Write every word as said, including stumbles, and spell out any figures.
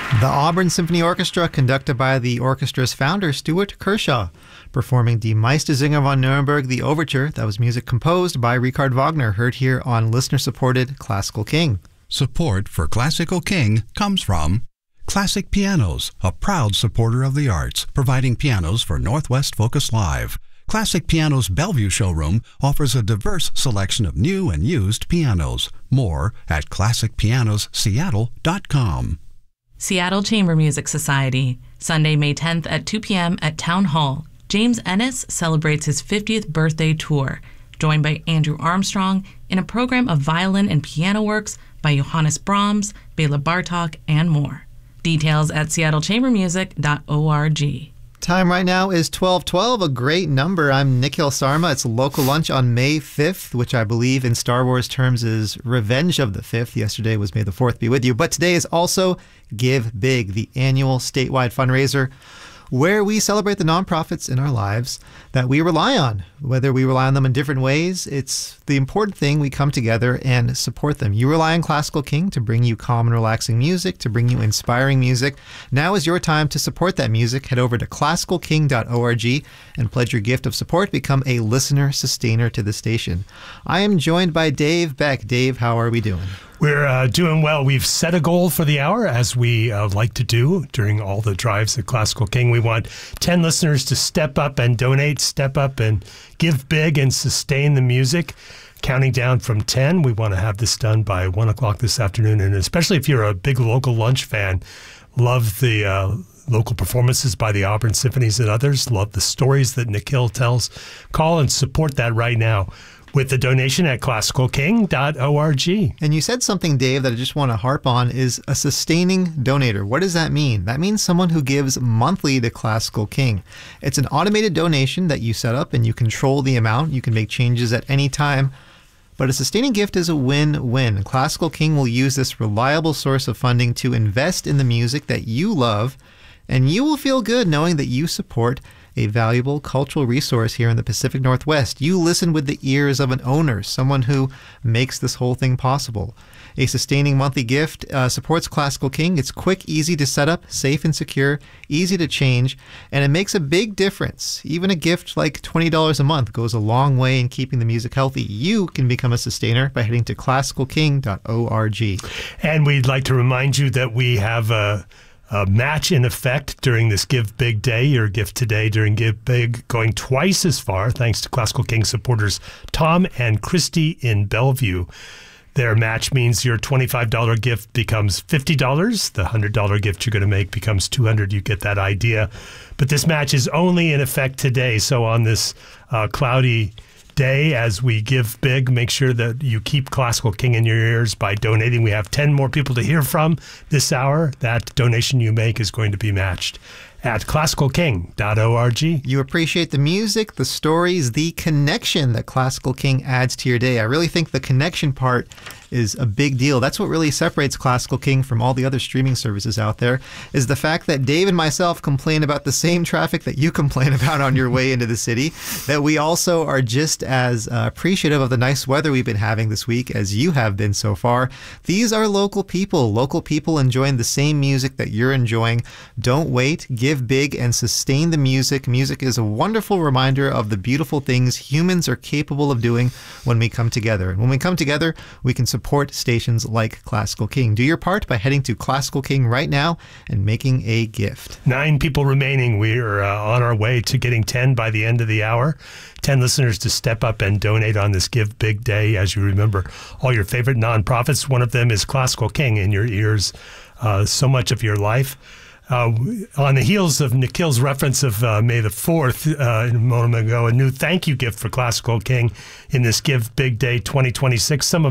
The Auburn Symphony Orchestra, conducted by the orchestra's founder, Stuart Kershaw, performing Die Meistersinger von Nuremberg, the overture. That was music composed by Richard Wagner, heard here on listener-supported Classical King. Support for Classical King comes from Classic Pianos, a proud supporter of the arts, providing pianos for Northwest Focus Live. Classic Pianos Bellevue showroom offers a diverse selection of new and used pianos. More at classic pianos seattle dot com. Seattle Chamber Music Society, Sunday, May tenth at two p.m. at Town Hall. James Ennis celebrates his fiftieth birthday tour, joined by Andrew Armstrong in a program of violin and piano works by Johannes Brahms, Bela Bartok, and more. Details at seattle chamber music dot org. Time right now is twelve twelve, a great number. I'm Nikhil Sarma. It's local lunch on May fifth, which I believe in Star Wars terms is Revenge of the fifth. Yesterday was May the fourth be with you. But today is also Give Big, the annual statewide fundraiser where we celebrate the nonprofits in our lives that we rely on. Whether we rely on them in different ways, it's the important thing we come together and support them. You rely on Classical King to bring you calm and relaxing music, to bring you inspiring music. Now is your time to support that music. Head over to classical king dot org and pledge your gift of support. Become a listener sustainer to the station. I am joined by Dave Beck. Dave, how are we doing? We're uh, doing well. We've set a goal for the hour, as we uh, like to do during all the drives at Classical King. We want ten listeners to step up and donate, step up and give big and sustain the music. Counting down from ten, we want to have this done by one o'clock this afternoon. And especially if you're a big local lunch fan, love the uh, local performances by the Auburn Symphonies and others, love the stories that Nikhil tells, call and support that right now with the donation at classical king dot org. And you said something, Dave, that I just want to harp on, is a sustaining donator. What does that mean? That means someone who gives monthly to Classical King. It's an automated donation that you set up and you control the amount. You can make changes at any time. But a sustaining gift is a win-win. Classical King will use this reliable source of funding to invest in the music that you love, and you will feel good knowing that you support a valuable cultural resource here in the Pacific Northwest. You listen with the ears of an owner, someone who makes this whole thing possible. A sustaining monthly gift uh, supports Classical King. It's quick, easy to set up, safe and secure, easy to change, and it makes a big difference. Even a gift like twenty dollars a month goes a long way in keeping the music healthy. You can become a sustainer by heading to classical king dot org. And we'd like to remind you that we have a A match in effect during this Give Big Day. Your gift today during Give Big going twice as far, thanks to Classical King supporters Tom and Christy in Bellevue. Their match means your twenty-five dollars gift becomes fifty dollars. The one hundred dollars gift you're going to make becomes two hundred dollars. You get that idea. But this match is only in effect today. So on this uh, cloudy day, as we give big, make sure that you keep Classical King in your ears by donating. We have ten more people to hear from this hour. That donation you make is going to be matched at classical king dot org. You appreciate the music, the stories, the connection that Classical King adds to your day. I really think the connection part is a big deal. That's what really separates Classical King from all the other streaming services out there, is the fact that Dave and myself complain about the same traffic that you complain about on your way into the city, that we also are just as uh, appreciative of the nice weather we've been having this week as you have been so far. These are local people, local people enjoying the same music that you're enjoying. Don't wait, give big and sustain the music. Music is a wonderful reminder of the beautiful things humans are capable of doing when we come together. And when we come together, we can support stations like Classical King. Do your part by heading to Classical King right now and making a gift. Nine people remaining. We are uh, on our way to getting ten by the end of the hour. ten listeners to step up and donate on this Give Big Day. As you remember, all your favorite nonprofits. One of them is Classical King in your ears uh, so much of your life. Uh, on the heels of Nikhil's reference of uh, May the fourth uh, a moment ago, a new thank you gift for Classical King in this Give Big Day twenty twenty-six. Some of